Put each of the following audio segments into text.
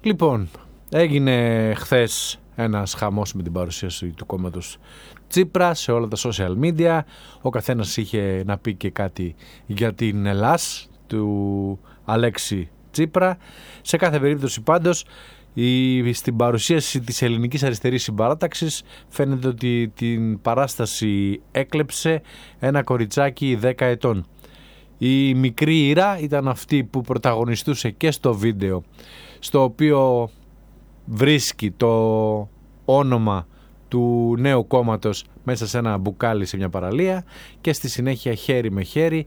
Λοιπόν, έγινε χθες ένας χαμός με την παρουσίαση του κόμματος Τσίπρα σε όλα τα social media. Ο καθένας είχε να πει και κάτι για την Ελλάς του Αλέξη Τσίπρα. Σε κάθε περίπτωση πάντως, στην παρουσίαση της Ελληνικής Αριστερής Συμπαράταξης φαίνεται ότι την παράσταση έκλεψε ένα κοριτσάκι 10 ετών. Η μικρή Ήρα ήταν αυτή που πρωταγωνιστούσε και στο βίντεο, στο οποίο βρίσκει το όνομα του νέου κόμματος μέσα σε ένα μπουκάλι σε μια παραλία και στη συνέχεια χέρι με χέρι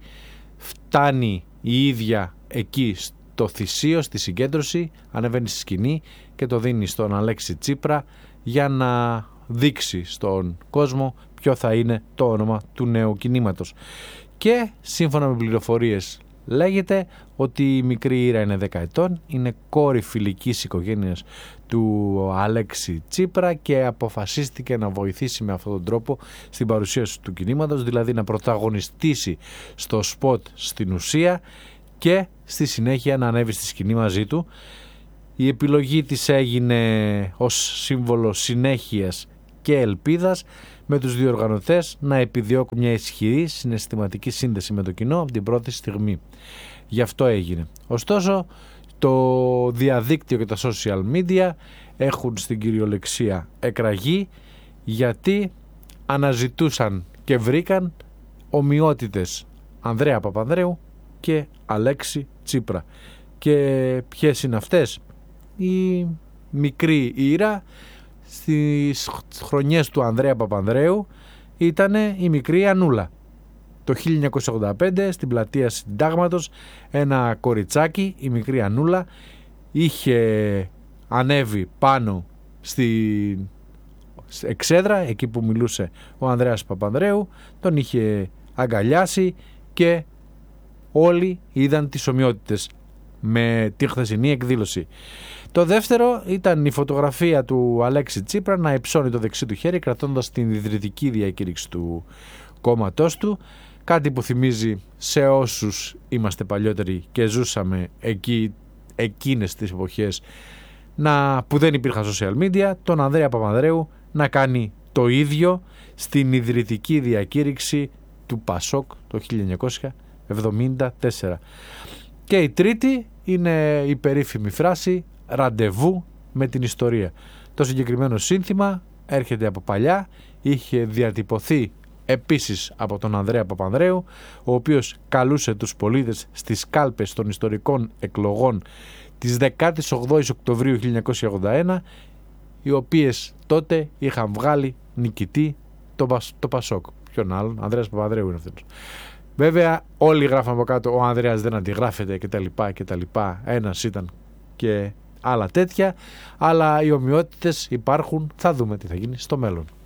φτάνει η ίδια εκεί στο θυσίο, στη συγκέντρωση, ανεβαίνει στη σκηνή και το δίνει στον Αλέξη Τσίπρα για να δείξει στον κόσμο ποιο θα είναι το όνομα του νέου κινήματος. Και σύμφωνα με πληροφορίες λέγεται ότι η μικρή Ήρα είναι 10 ετών, είναι κόρη φιλικής οικογένειας του Αλέξη Τσίπρα και αποφασίστηκε να βοηθήσει με αυτόν τον τρόπο στην παρουσίαση του κινήματος, δηλαδή να πρωταγωνιστήσει στο σποτ στην ουσία και στη συνέχεια να ανέβει στη σκηνή μαζί του. Η επιλογή της έγινε ως σύμβολο συνέχειας και ελπίδας, με τους διοργανωτές να επιδιώκουν μια ισχυρή συναισθηματική σύνδεση με το κοινό από την πρώτη στιγμή. Γι' αυτό έγινε. Ωστόσο, το διαδίκτυο και τα social media έχουν στην κυριολεξία εκραγεί, γιατί αναζητούσαν και βρήκαν ομοιότητες Ανδρέα Παπανδρέου και Αλέξη Τσίπρα. Και ποιες είναι αυτές? Η μικρή Ήρα στις χρονιές του Ανδρέα Παπανδρέου ήταν η μικρή Ανούλα. Το 1985 στην πλατεία Συντάγματος ένα κοριτσάκι, η μικρή Ανούλα, είχε ανέβει πάνω στην εξέδρα εκεί που μιλούσε ο Ανδρέας Παπανδρέου, τον είχε αγκαλιάσει και όλοι είδαν τις ομοιότητες με τη χθεσινή εκδήλωση. Το δεύτερο ήταν η φωτογραφία του Αλέξη Τσίπρα να υψώνει το δεξί του χέρι κρατώντας την ιδρυτική διακήρυξη του κόμματός του, κάτι που θυμίζει σε όσους είμαστε παλιότεροι και ζούσαμε εκείνες τις εποχές που δεν υπήρχαν social media, τον Ανδρέα Παπανδρέου να κάνει το ίδιο στην ιδρυτική διακήρυξη του Πασόκ το 1974. Και η τρίτη είναι η περίφημη φράση «ραντεβού με την ιστορία». Το συγκεκριμένο σύνθημα έρχεται από παλιά, είχε διατυπωθεί επίσης από τον Ανδρέα Παπανδρέου, ο οποίος καλούσε τους πολίτες στις κάλπες των ιστορικών εκλογών της 18ης Οκτωβρίου 1981, οι οποίες τότε είχαν βγάλει νικητή το Πασόκ. Ποιον άλλον? Ανδρέας Παπανδρέου είναι αυτός. Βέβαια όλοι γράφαν από κάτω «ο Ανδρέας δεν αντιγράφεται» κτλ. Ένας ήταν και άλλα τέτοια, αλλά οι ομοιότητες υπάρχουν, θα δούμε τι θα γίνει στο μέλλον.